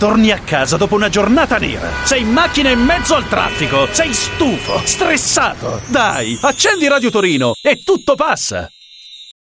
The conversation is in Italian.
torni a casa dopo una giornata nera. Sei in macchina in mezzo al traffico. Sei stufo, stressato. Dai, accendi Radio Torino e tutto passa.